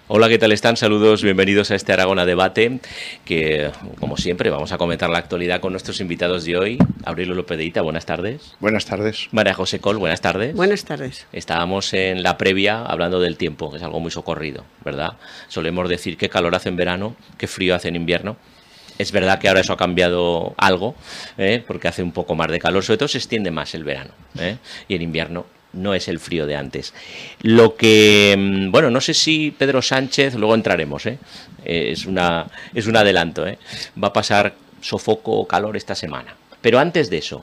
Hola, ¿qué tal están? Saludos, bienvenidos a este Aragón a Debate, que como siempre vamos a comentar la actualidad con nuestros invitados de hoy. Aurelio López de Hita, buenas tardes. Buenas tardes. María José Col, buenas tardes. Buenas tardes. Estábamos en la previa hablando del tiempo, que es algo muy socorrido, ¿verdad? Solemos decir qué calor hace en verano, qué frío hace en invierno. Es verdad que ahora eso ha cambiado algo, porque hace un poco más de calor, sobre todo se extiende más el verano, y en invierno no es el frío de antes. Lo que, bueno, no sé si Pedro Sánchez, luego entraremos, es un adelanto, va a pasar sofoco o calor esta semana. Pero antes de eso,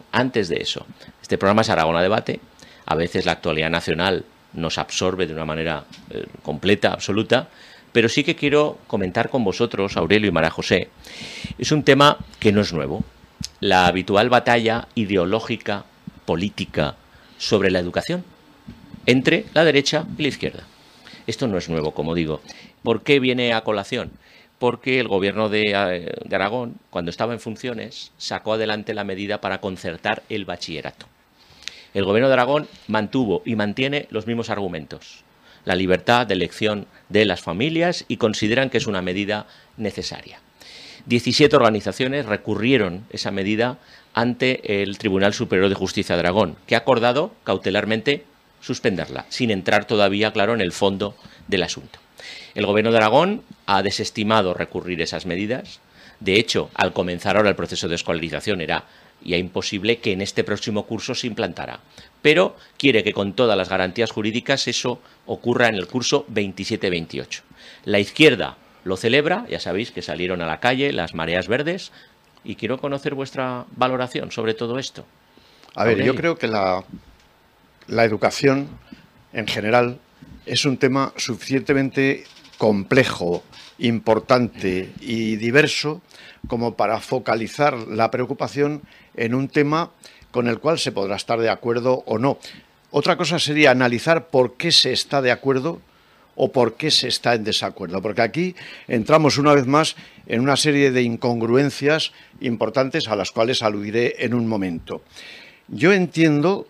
este programa es Aragón a Debate, a veces la actualidad nacional nos absorbe de una manera completa, absoluta, pero sí que quiero comentar con vosotros, Aurelio y María José, es un tema que no es nuevo, la habitual batalla ideológica, política, sobre la educación entre la derecha y la izquierda. Esto no es nuevo, como digo. ¿Por qué viene a colación? Porque el gobierno de Aragón, cuando estaba en funciones, sacó adelante la medida para concertar el bachillerato. El gobierno de Aragón mantuvo y mantiene los mismos argumentos. La libertad de elección de las familias y consideran que es una medida necesaria. 17 organizaciones recurrieron esa medida ante el Tribunal Superior de Justicia de Aragón, que ha acordado cautelarmente suspenderla, sin entrar todavía, claro, en el fondo del asunto. El Gobierno de Aragón ha desestimado recurrir esas medidas. De hecho, al comenzar ahora el proceso de escolarización era ya imposible que en este próximo curso se implantara, pero quiere que con todas las garantías jurídicas eso ocurra en el curso 27-28. La izquierda lo celebra, ya sabéis que salieron a la calle las mareas verdes, y quiero conocer vuestra valoración sobre todo esto. A ver, yo creo que la educación en general es un tema suficientemente complejo, importante y diverso como para focalizar la preocupación en un tema con el cual se podrá estar de acuerdo o no. Otra cosa sería analizar por qué se está de acuerdo o por qué se está en desacuerdo, porque aquí entramos una vez más en una serie de incongruencias importantes a las cuales aludiré en un momento. Yo entiendo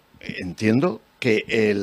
que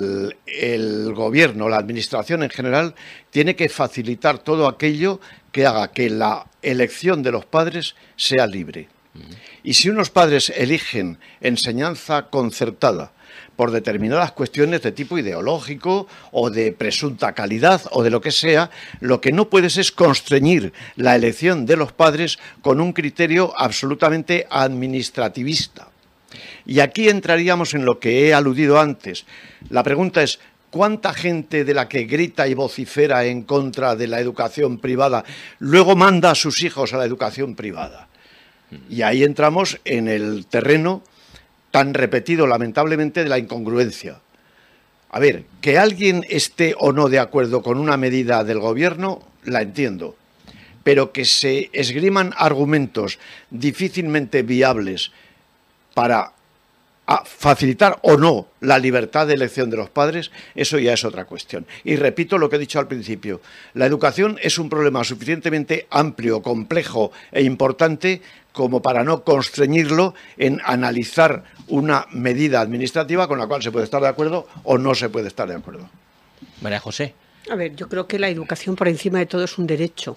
el gobierno, la administración en general, tiene que facilitar todo aquello que haga que la elección de los padres sea libre. Y si unos padres eligen enseñanza concertada por determinadas cuestiones de tipo ideológico o de presunta calidad o de lo que sea, lo que no puedes es constreñir la elección de los padres con un criterio absolutamente administrativista. Y aquí entraríamos en lo que he aludido antes. La pregunta es, ¿cuánta gente de la que grita y vocifera en contra de la educación privada luego manda a sus hijos a la educación privada? Y ahí entramos en el terreno tan repetido, lamentablemente, de la incongruencia. A ver, que alguien esté o no de acuerdo con una medida del gobierno, la entiendo, pero que se esgriman argumentos difícilmente viables para facilitar o no la libertad de elección de los padres, eso ya es otra cuestión. Y repito lo que he dicho al principio, la educación es un problema suficientemente amplio, complejo e importante como para no constreñirlo en analizar una medida administrativa con la cual se puede estar de acuerdo o no se puede estar de acuerdo. María José. A ver, yo creo que la educación por encima de todo es un derecho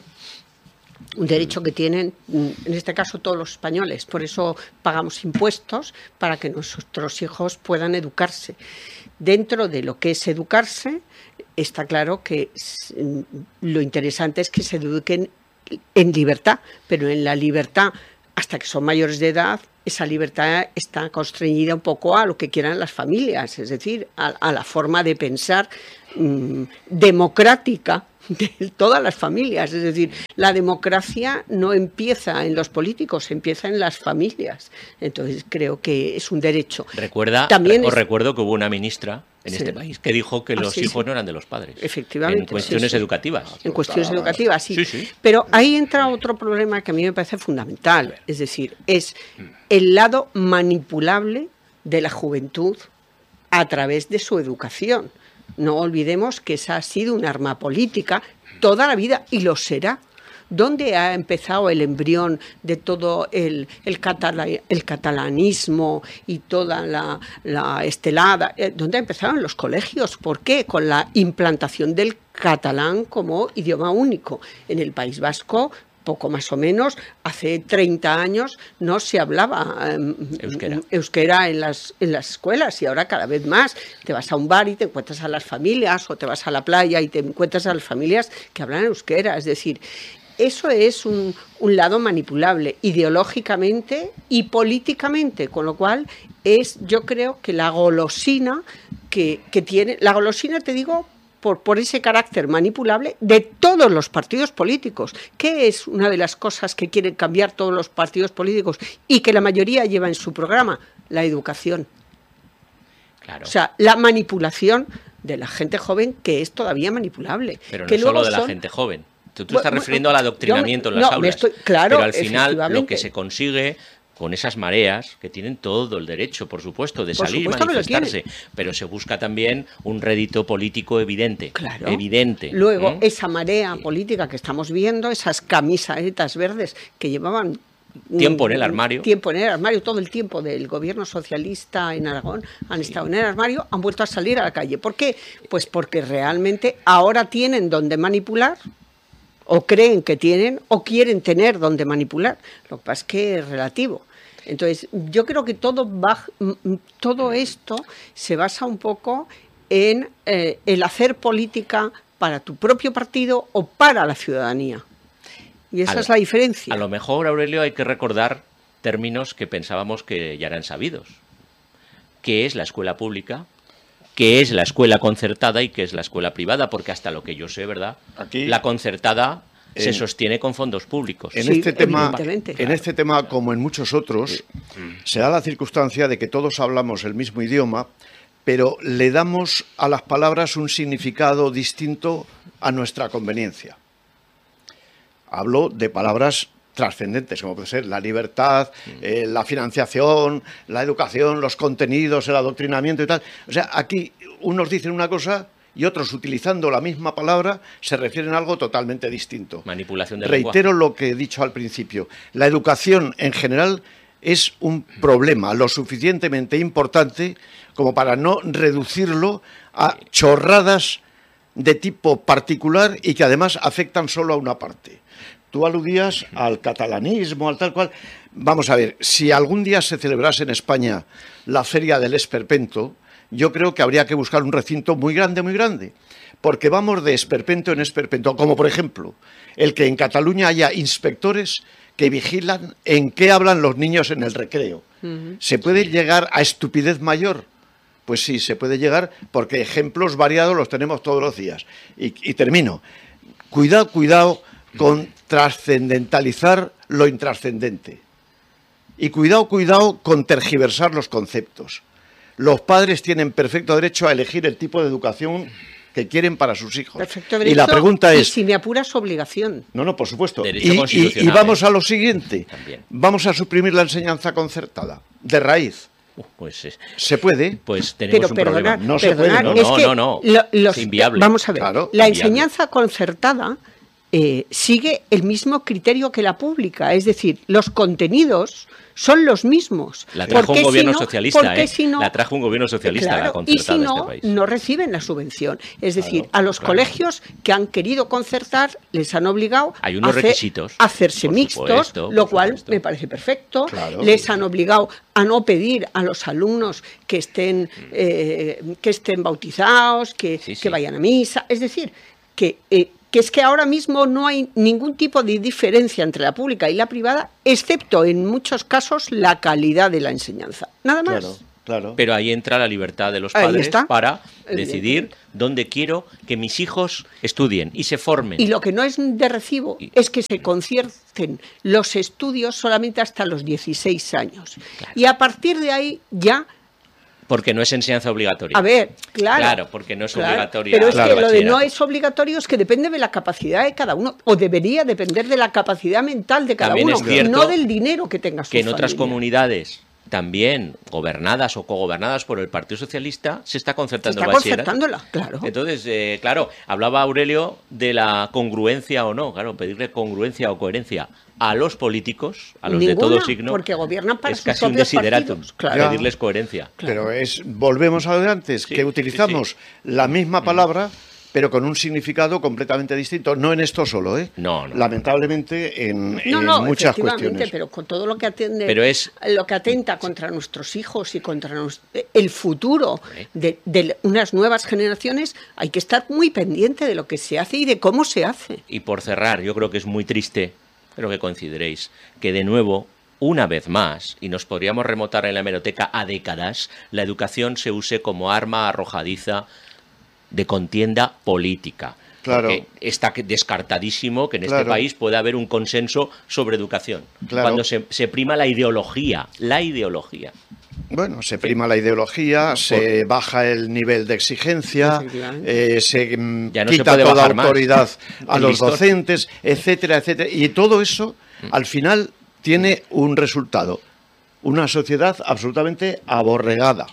que tienen, en este caso, todos los españoles. Por eso pagamos impuestos para que nuestros hijos puedan educarse. Dentro de lo que es educarse, está claro que lo interesante es que se eduquen en libertad, pero en la libertad, hasta que son mayores de edad, esa libertad está constreñida un poco a lo que quieran las familias, es decir, a la forma de pensar democrática de todas las familias. Es decir, la democracia no empieza en los políticos, empieza en las familias. Entonces creo que es un derecho. Recuerdo que hubo una ministra en este país que dijo que los hijos no eran de los padres. Efectivamente. En cuestiones educativas. En cuestiones educativas, sí. Pero ahí entra otro problema que a mí me parece fundamental. Es decir, es el lado manipulable de la juventud a través de su educación. No olvidemos que esa ha sido un arma política toda la vida y lo será ¿Dónde ha empezado el embrión de todo el catalanismo y toda la estelada? ¿Dónde ha empezado? En los colegios. ¿Por qué? Con la implantación del catalán como idioma único. En el País Vasco, poco más o menos, hace 30 años no se hablaba euskera en las escuelas, y ahora cada vez más. Te vas a un bar y te encuentras a las familias, o te vas a la playa y te encuentras a las familias que hablan euskera. Es decir, eso es un lado manipulable ideológicamente y políticamente, con lo cual yo creo que la golosina que tiene, la golosina, te digo, por ese carácter manipulable de todos los partidos políticos, que es una de las cosas que quieren cambiar todos los partidos políticos y que la mayoría lleva en su programa: la educación. Claro. O sea, la manipulación de la gente joven, que es todavía manipulable. Pero no que solo de la gente joven. Tú estás refiriendo al adoctrinamiento en las aulas. Claro, pero al final lo que se consigue con esas mareas, que tienen todo el derecho, por supuesto, de salir y manifestarse, pero se busca también un rédito político evidente. Claro. Evidente. Luego, esa marea política que estamos viendo, esas camisetas verdes que llevaban tiempo en el armario. Todo el tiempo del gobierno socialista en Aragón han estado en el armario, han vuelto a salir a la calle. ¿Por qué? Pues porque realmente ahora tienen donde manipular, o creen que tienen, o quieren tener donde manipular. Lo que pasa es que es relativo. Entonces, yo creo que todo esto se basa un poco en el hacer política para tu propio partido o para la ciudadanía. Y esa es la diferencia. A lo mejor, Aurelio, hay que recordar términos que pensábamos que ya eran sabidos. ¿Qué es la escuela pública? ¿Qué es la escuela concertada y qué es la escuela privada? Porque hasta lo que yo sé, ¿verdad? Aquí, la concertada se sostiene con fondos públicos. En este tema, como en muchos otros, se da la circunstancia de que todos hablamos el mismo idioma, pero le damos a las palabras un significado distinto a nuestra conveniencia. Hablo de palabras trascendentes, como puede ser la libertad, la financiación, la educación, los contenidos, el adoctrinamiento y tal. O sea, aquí unos dicen una cosa y otros, utilizando la misma palabra, se refieren a algo totalmente distinto. Manipulación del Reitero lo que he dicho al principio. La educación en general es un problema lo suficientemente importante como para no reducirlo a chorradas de tipo particular y que además afectan solo a una parte. Tú aludías al catalanismo, al tal cual. Vamos a ver, si algún día se celebrase en España la Feria del Esperpento, yo creo que habría que buscar un recinto muy grande, porque vamos de esperpento en esperpento, como por ejemplo el que en Cataluña haya inspectores que vigilan en qué hablan los niños en el recreo. ¿Se puede llegar a estupidez mayor? Pues sí, se puede llegar, porque ejemplos variados los tenemos todos los días. Y termino. Cuidado con trascendentalizar lo intrascendente. Y cuidado con tergiversar los conceptos. Los padres tienen perfecto derecho a elegir el tipo de educación que quieren para sus hijos. Perfecto derecho, y la pregunta es... Y si me apuras, obligación. No, por supuesto. Y vamos a lo siguiente. También. Vamos a suprimir la enseñanza concertada, de raíz. Pues ¿se puede? Pues tenemos un problema. No se puede. No. Es inviable. Vamos a ver. Claro, la enseñanza concertada sigue el mismo criterio que la pública. Es decir, los contenidos son los mismos. La trajo un gobierno socialista, la trajo un gobierno socialista, claro, la concertada y si no, de este país. no reciben la subvención. Es decir, a los colegios que han querido concertar les han obligado hay unos requisitos, a hacerse mixtos, lo cual me parece perfecto. Claro. Les han obligado a no pedir a los alumnos que estén bautizados, que vayan a misa. Es decir, que es que ahora mismo no hay ningún tipo de diferencia entre la pública y la privada, excepto en muchos casos la calidad de la enseñanza. Nada más. Claro. Pero ahí entra la libertad de los padres para decidir dónde quiero que mis hijos estudien y se formen. Y lo que no es de recibo es que se concierten los estudios solamente hasta los 16 años. Claro. Y a partir de ahí ya... Porque no es enseñanza obligatoria. A ver, claro. Claro, porque no es obligatoria. Pero es que lo de no es obligatorio es que depende de la capacidad de cada uno, o debería depender de la capacidad mental de cada uno, no del dinero que tenga su familia. Que en otras comunidades también gobernadas o cogobernadas por el Partido Socialista, se está concertando el bachillerato. Claro. Entonces, claro, hablaba Aurelio de la congruencia o no. Claro, pedirle congruencia o coherencia a los políticos, a los Ninguna, de todo signo, porque gobiernan para es sus casi un propios desideratum, partidos, claro. pedirles coherencia. Pero volvemos a antes, Sí, que utilizamos la misma palabra, pero con un significado completamente distinto. No en esto solo, ¿eh? No. Lamentablemente en muchas efectivamente, cuestiones. pero con todo lo que atiende, Pero es lo que atenta contra nuestros hijos y contra el futuro de unas nuevas generaciones, hay que estar muy pendiente de lo que se hace y de cómo se hace. Y por cerrar, yo creo que es muy triste, creo que coincidiréis, que de nuevo, una vez más, y nos podríamos remontar en la hemeroteca a décadas, la educación se use como arma arrojadiza de contienda política. Claro. Porque está descartadísimo que en Claro. este país pueda haber un consenso sobre educación. Claro. Cuando se prima la ideología. Bueno, se prima la ideología, se baja el nivel de exigencia, se Ya no se quita puede toda bajar más. autoridad a El los listón. docentes, etcétera, etcétera. Y todo eso, al final, tiene un resultado. Una sociedad absolutamente aborregada.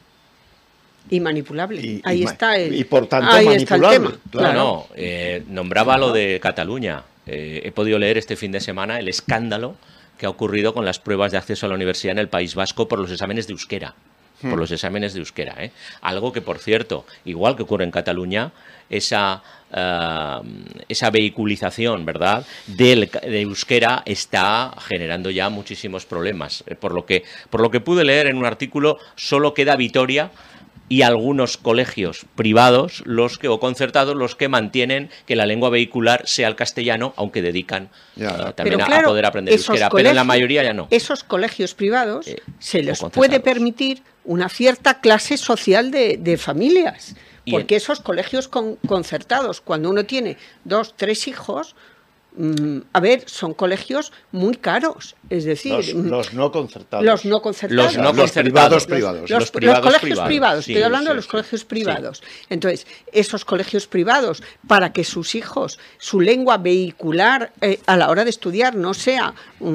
Y manipulable. Y por tanto ahí está el manipulable. tema. Claro. Nombraba lo de Cataluña. He podido leer este fin de semana el escándalo que ha ocurrido con las pruebas de acceso a la universidad en el País Vasco por los exámenes de euskera. Por los exámenes de euskera. Algo que, por cierto, igual que ocurre en Cataluña, esa vehiculización, ¿verdad?, de euskera está generando ya muchísimos problemas. Por lo que pude leer en un artículo, solo queda Vitoria y algunos colegios privados o concertados los que mantienen que la lengua vehicular sea el castellano, aunque dedican también a poder aprender euskera, pero en la mayoría ya no. Esos colegios privados se les concertados. puede permitir una cierta clase social de familias, porque esos colegios concertados, cuando uno tiene 2, 3 hijos, son colegios muy caros, es decir... Los no concertados. Los no concertados. Los privados. Los colegios privados. Estoy hablando de los colegios privados. Sí. Entonces, esos colegios privados, para que sus hijos, su lengua vehicular a la hora de estudiar no sea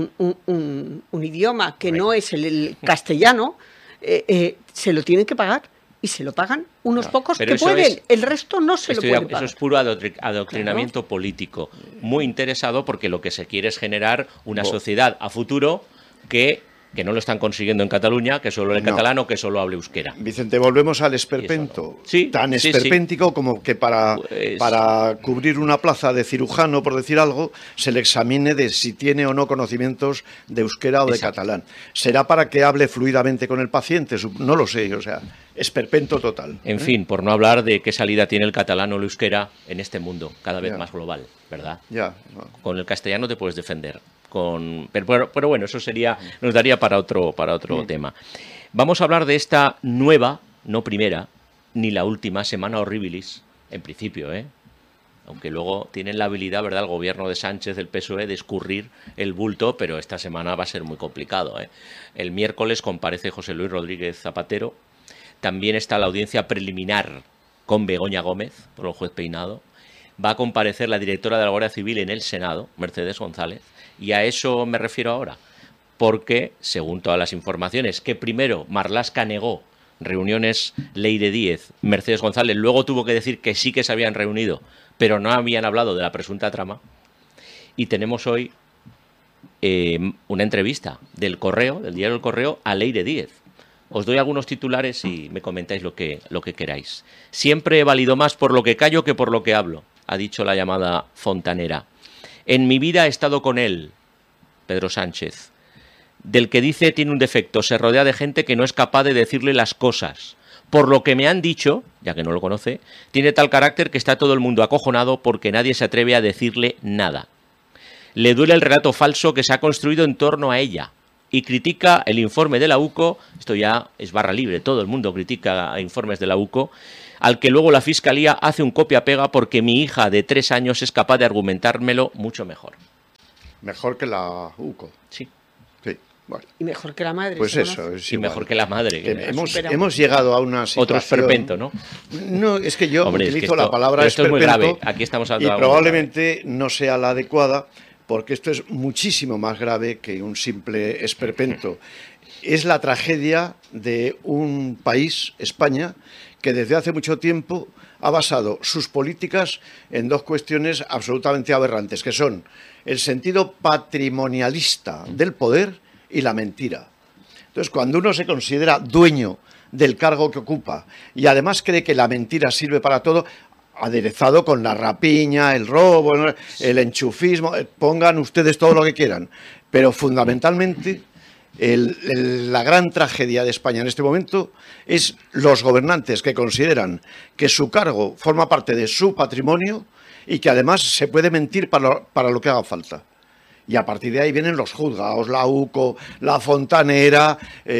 un idioma que no es el castellano, se lo tienen que pagar. Y se lo pagan unos pocos que pueden, el resto no se lo pueden pagar. Eso es puro adoctrinamiento político, muy interesado porque lo que se quiere es generar una sociedad a futuro que no lo están consiguiendo en Cataluña, que solo el catalán o que solo hable euskera. Vicente, volvemos al esperpento. Tan esperpéntico como que para cubrir una plaza de cirujano, por decir algo, se le examine de si tiene o no conocimientos de euskera o de catalán. ¿Será para que hable fluidamente con el paciente? No lo sé, o sea, esperpento total. En fin, por no hablar de qué salida tiene el catalán o el euskera en este mundo, cada vez más global, ¿verdad? Con el castellano te puedes defender. Pero bueno, eso nos daría para otro tema. Vamos a hablar de esta nueva, no primera, ni la última, Semana Horribilis, en principio, aunque luego tienen la habilidad, ¿verdad?, el gobierno de Sánchez, del PSOE, de escurrir el bulto, pero esta semana va a ser muy complicado. El miércoles comparece José Luis Rodríguez Zapatero, también está la audiencia preliminar con Begoña Gómez, por el juez Peinado, va a comparecer la directora de la Guardia Civil en el Senado, Mercedes González, y a eso me refiero ahora, porque, según todas las informaciones, que primero Marlaska negó reuniones Leire Díez, Mercedes González, luego tuvo que decir que sí que se habían reunido, pero no habían hablado de la presunta trama, y tenemos hoy una entrevista del diario El Correo, a Leire Díez. Os doy algunos titulares y me comentáis lo que queráis. Siempre he valido más por lo que callo que por lo que hablo, ha dicho la llamada fontanera. En mi vida he estado con él, Pedro Sánchez, del que dice tiene un defecto, se rodea de gente que no es capaz de decirle las cosas. Por lo que me han dicho, ya que no lo conoce, tiene tal carácter que está todo el mundo acojonado porque nadie se atreve a decirle nada. Le duele el relato falso que se ha construido en torno a ella y critica el informe de la UCO, esto ya es barra libre, todo el mundo critica informes de la UCO, al que luego la Fiscalía hace un copia-pega porque mi hija de 3 años es capaz de argumentármelo mucho mejor. Mejor que la UCO. Sí. Bueno. Y mejor que la madre. Pues eso, es igual. Y mejor que la madre. Hemos llegado a una situación... Otro esperpento, ¿no? No, es que yo utilizo la palabra esto esperpento. Es muy grave. Aquí estamos hablando y probablemente no sea la adecuada, porque esto es muchísimo más grave que un simple esperpento. es la tragedia de un país, España, que desde hace mucho tiempo ha basado sus políticas en dos cuestiones absolutamente aberrantes, que son el sentido patrimonialista del poder y la mentira. Entonces, cuando uno se considera dueño del cargo que ocupa y además cree que la mentira sirve para todo, aderezado con la rapiña, el robo, el enchufismo, pongan ustedes todo lo que quieran, pero fundamentalmente la gran tragedia de España en este momento es los gobernantes que consideran que su cargo forma parte de su patrimonio y que además se puede mentir para lo que haga falta. Y a partir de ahí vienen los juzgados, la UCO, la fontanera,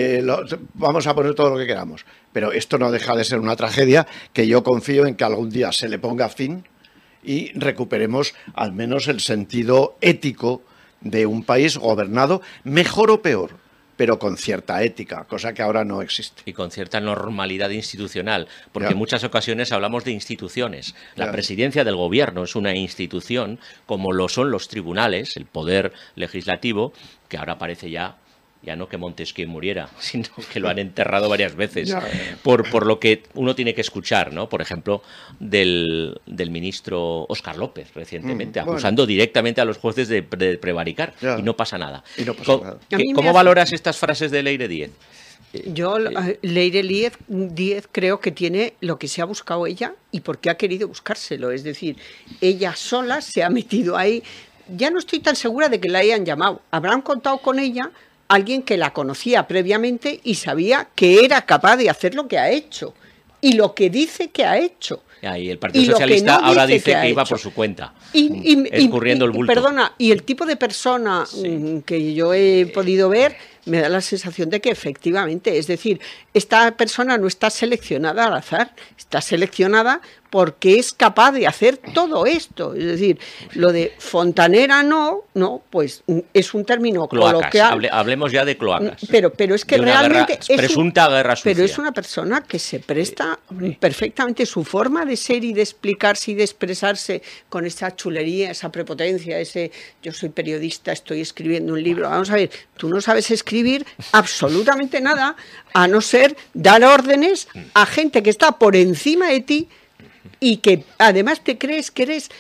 vamos a poner todo lo que queramos. Pero esto no deja de ser una tragedia que yo confío en que algún día se le ponga fin y recuperemos al menos el sentido ético de un país gobernado, mejor o peor, pero con cierta ética, cosa que ahora no existe. Y con cierta normalidad institucional, porque en muchas ocasiones hablamos de instituciones. La presidencia del gobierno es una institución, como lo son los tribunales, el poder legislativo, que ahora parece ya no que Montesquieu muriera, sino que lo han enterrado varias veces, por lo que uno tiene que escuchar, ¿no? Por ejemplo, del ministro Óscar López, recientemente, acusando directamente a los jueces de prevaricar, y no pasa nada. ¿Cómo valoras estas frases de Leire Díez? Yo, Leire Díez creo que tiene lo que se ha buscado ella y por qué ha querido buscárselo. Es decir, ella sola se ha metido ahí. Ya no estoy tan segura de que la hayan llamado. Habrán contado con ella alguien que la conocía previamente y sabía que era capaz de hacer lo que ha hecho y lo que dice que ha hecho. Y el Partido Socialista ahora dice que iba por su cuenta, escurriendo el bulto. Perdona, y el tipo de persona que yo he podido ver me da la sensación de que efectivamente, es decir, esta persona no está seleccionada al azar, está seleccionada porque es capaz de hacer todo esto. Es decir, lo de fontanera no, pues es un término coloquial. Hablemos ya de cloacas. Pero es que realmente presunta guerra sucia. Pero es una persona que se presta perfectamente, su forma de ser y de explicarse y de expresarse con esa chulería, esa prepotencia, yo soy periodista, estoy escribiendo un libro. Vamos a ver, tú no sabes escribir absolutamente nada, a no ser dar órdenes a gente que está por encima de ti y que además te crees que eres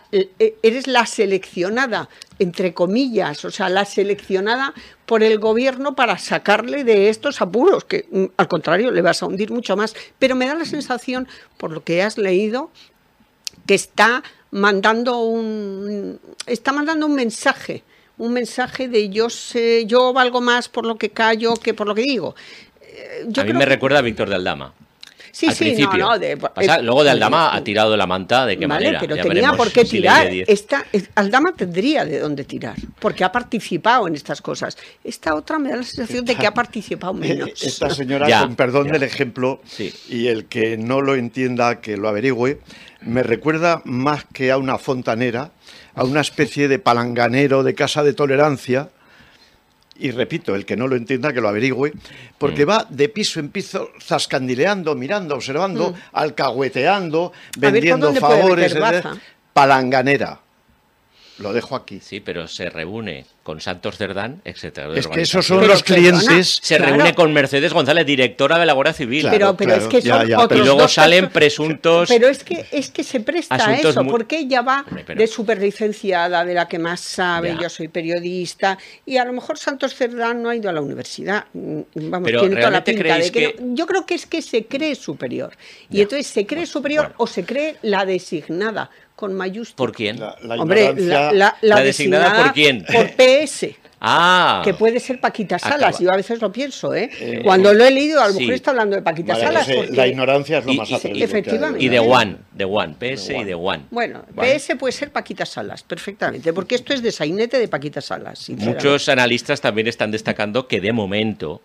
la seleccionada, entre comillas, o sea, la seleccionada por el gobierno para sacarle de estos apuros, que al contrario le vas a hundir mucho más. Pero me da la sensación, por lo que has leído, que está mandando un mensaje. Un mensaje de yo valgo más por lo que callo que por lo que digo. A mí me recuerda a Víctor de Aldama. Sí, luego de Aldama ha tirado la manta, ¿de qué manera? Pero tenía por qué tirar. Aldama tendría de dónde tirar, porque ha participado en estas cosas. Esta otra me da la sensación de que ha participado menos. Esta señora, con perdón del ejemplo, y el que no lo entienda, que lo averigüe, me recuerda más que a una fontanera, a una especie de palanganero de casa de tolerancia. Y repito, el que no lo entienda, que lo averigüe, porque va de piso en piso zascandileando, mirando, observando, alcahueteando, vendiendo favores, palanganera. Lo dejo aquí. Sí, pero se reúne con Santos Cerdán, etcétera. Es que esos son los clientes. Se reúne con Mercedes González, directora de la Guardia Civil. Pero es que son otros. Y luego salen presuntos. Pero es que se presta a eso, porque ella va de superlicenciada, de la que más sabe, yo soy periodista, y a lo mejor Santos Cerdán no ha ido a la universidad. Vamos, pero tiene toda la pinta de que no. Yo creo que es que se cree superior. Y entonces se cree superior o se cree la designada. Con mayúsculas. ¿Por quién? Hombre, la designada ¿por quién? Por PS. Que puede ser Paquita Salas. Yo a veces lo pienso, cuando lo he leído, a lo mejor está hablando de Paquita Salas. La ignorancia es lo más atrevido. Efectivamente. Y de One, PS y de One. Bueno, PS puede ser Paquita Salas, perfectamente, porque esto es de sainete de Paquita Salas. Muchos analistas también están destacando que de momento,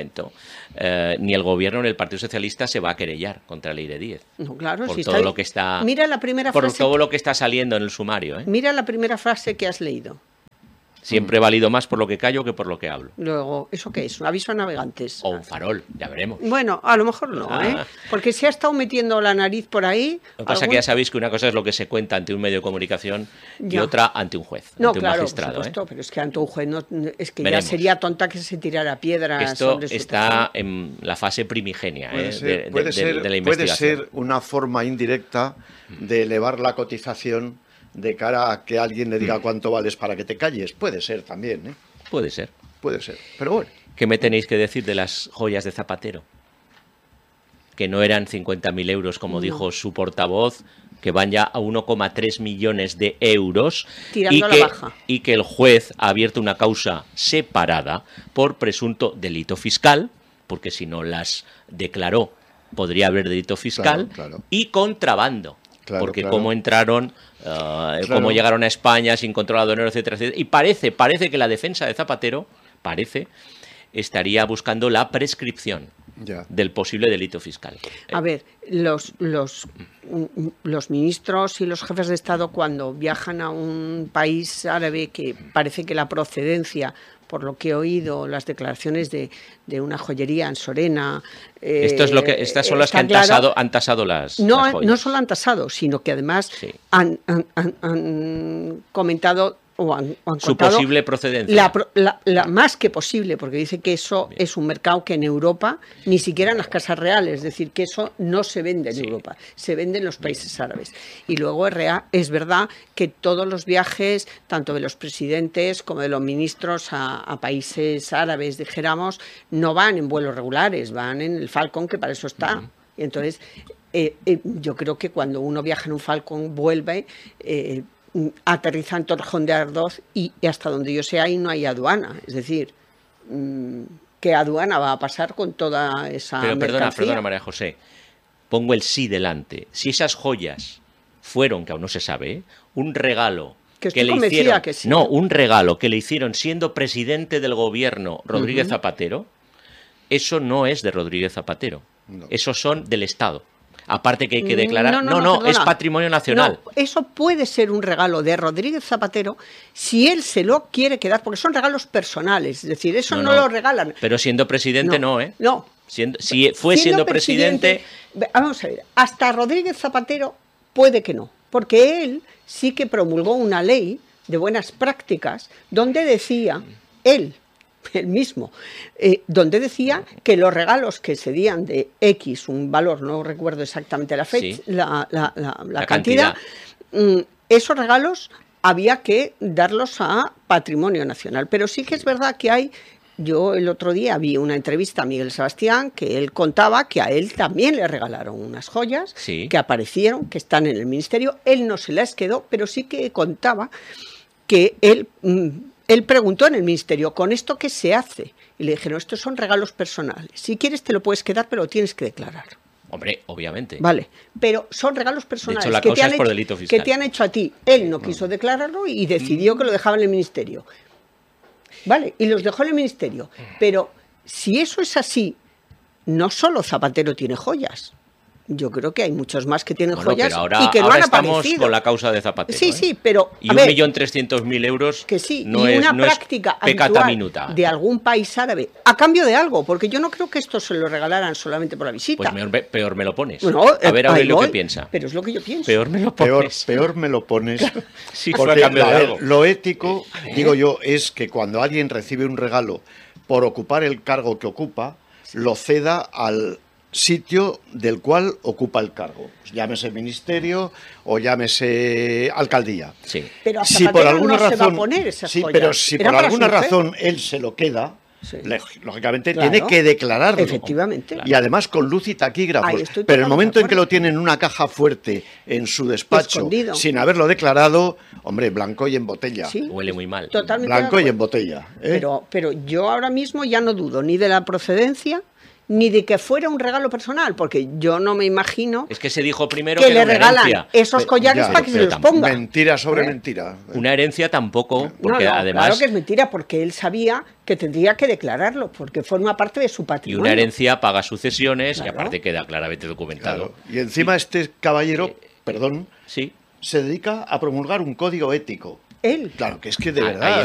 ni el gobierno ni el Partido Socialista se va a querellar contra Leire Díez. No, claro, por todo lo que está. Mira la primera por frase. Todo lo que está saliendo en el sumario. Mira la primera frase que has leído. Siempre he valido más por lo que callo que por lo que hablo. Luego, ¿eso qué es? ¿Un aviso a navegantes? O un farol, ya veremos. Bueno, a lo mejor no, ¿eh? Porque se ha estado metiendo la nariz por ahí. Lo que pasa es que ya sabéis que una cosa es lo que se cuenta ante un medio de comunicación y Ya. otra ante un juez, No, ante un claro, magistrado. por supuesto, pero es que ante un juez es que Veremos. ya sería tonta que se tirara piedras Esto sobre su está en la fase primigenia Puede de ser, la investigación. puede ser una forma indirecta de elevar la cotización de cara a que alguien le diga cuánto vales para que te calles. Puede ser también, ¿eh? Puede ser. Puede ser. Pero bueno. ¿Qué me tenéis que decir de las joyas de Zapatero? Que no eran 50.000 euros, como dijo su portavoz, que van ya a 1,3 millones de euros Tirando a la baja. y que el juez ha abierto una causa separada por presunto delito fiscal, porque si no las declaró podría haber delito fiscal, Claro. y contrabando. Claro, porque claro. cómo entraron, cómo llegaron a España sin control aduanero, etcétera, etcétera. Y parece que la defensa de Zapatero, estaría buscando la prescripción Ya. del posible delito fiscal. A ver, los ministros y los jefes de Estado cuando viajan a un país árabe que parece que la procedencia, por lo que he oído, las declaraciones de una joyería en Sorena... Estas son las que han tasado las joyas. No solo han tasado, sino que además Sí. han comentado o han Su contado posible procedencia. la más que posible, porque dice que eso es un mercado que en Europa, ni siquiera en las casas reales, es decir, que eso no se vende en Europa, se vende en los países árabes. Y luego es verdad que todos los viajes, tanto de los presidentes como de los ministros a países árabes, dijéramos, no van en vuelos regulares, van en el Falcon, que para eso está. Y entonces, yo creo que cuando uno viaja en un Falcon, vuelve... aterriza en Torrejón de Ardoz y hasta donde yo sé ahí no hay aduana, es decir, ¿qué aduana va a pasar con toda esa Pero mercancía? perdona, María José, pongo el sí delante. Si esas joyas fueron, que aún no se sabe, un regalo Que estoy le convencida hicieron, que sí. no, un regalo que le hicieron siendo presidente del gobierno Rodríguez Zapatero, eso no es de Rodríguez Zapatero, No. esos son del Estado. Aparte que hay que declarar... No, perdona. es patrimonio nacional. No, eso puede ser un regalo de Rodríguez Zapatero si él se lo quiere quedar, porque son regalos personales, es decir, eso no lo regalan. Pero siendo presidente no, ¿eh? No. Si fue siendo presidente... Vamos a ver, hasta Rodríguez Zapatero puede que no, porque él sí que promulgó una ley de buenas prácticas donde decía, él mismo, donde decía que los regalos que se dían de X, un valor, no recuerdo exactamente la fecha, Sí. la cantidad, esos regalos había que darlos a patrimonio nacional. Pero sí que es verdad que yo el otro día vi una entrevista a Miguel Sebastián que él contaba que a él también le regalaron unas joyas Sí. que aparecieron, que están en el ministerio, él no se las quedó, pero sí que contaba que él preguntó en el ministerio, ¿con esto qué se hace? Y le dijeron, estos son regalos personales. Si quieres te lo puedes quedar, pero lo tienes que declarar. Hombre, obviamente. Vale, pero son regalos personales la causa es por delito fiscal. que te han hecho a ti. Él no quiso declararlo y decidió que lo dejaba en el ministerio. Vale, y los dejó en el ministerio. Pero si eso es así, no solo Zapatero tiene joyas. Yo creo que hay muchos más que tienen Bueno, joyas pero ahora, y que no ahora han estamos aparecido. con la causa de Zapatero. Sí, ¿eh? sí, pero Y a ver, 1.300.000 euros que sí, no y es, una no es práctica peccata habitual minuta. de algún país árabe a cambio de algo, porque yo no creo que esto se lo regalaran solamente por la visita. Pues peor me lo pones. Bueno, a ver, ahí lo que voy, piensa. Pero es lo que yo pienso. Peor me lo Peor, pones. peor me lo pones. Sí, fue a Porque cambio de algo. lo ético, digo yo, es que cuando alguien recibe un regalo por ocupar el cargo que ocupa, lo ceda al sitio del cual ocupa el cargo. Llámese ministerio o llámese alcaldía. Sí. Pero a Si por Zapatero alguna no se va a razón, poner esas sí, joyas. pero si Era por para alguna su mujer. razón él se lo queda, Sí. lógicamente Claro. tiene que declararlo. Efectivamente. Y además con luz y taquígrafos. Ahí estoy Pero en el totalmente momento de en que lo acuerdo. tienen en una caja fuerte en su despacho, Escondido. sin haberlo declarado, hombre, blanco y en botella. Sí. Huele muy mal. Totalmente de Blanco y en acuerdo. botella. ¿eh? Pero yo ahora mismo ya no dudo ni de la procedencia ni de que fuera un regalo personal, porque yo no me imagino Es que se dijo primero que era le una regalan herencia. esos collares ya, para que se pero los tampoco- ponga. Mentira sobre ¿Eh? mentira. Una herencia tampoco, porque No, además... claro que es mentira, porque él sabía que tendría que declararlo, porque forma parte de su Y patrimonio. una herencia paga sucesiones y Claro. aparte queda claramente documentado. Claro. Y encima este caballero, perdón, Sí. se dedica a promulgar un código ético. Él. Claro, que es que de Ahí verdad.